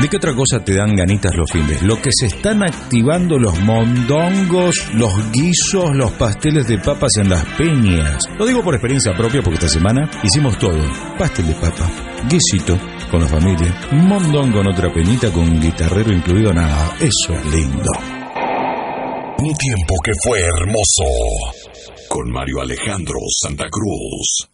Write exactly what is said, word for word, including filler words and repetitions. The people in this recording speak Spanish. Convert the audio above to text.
¿De qué otra cosa te dan ganitas los fines? Lo que se están activando los mondongos, los guisos, los pasteles de papas en las peñas. Lo digo por experiencia propia porque esta semana hicimos todo. Pastel de papa, guisito con la familia, mondongo en otra peñita con guitarrero incluido. Nada, eso es lindo. Un tiempo que fue hermoso. Con Mario Alejandro Santa Cruz.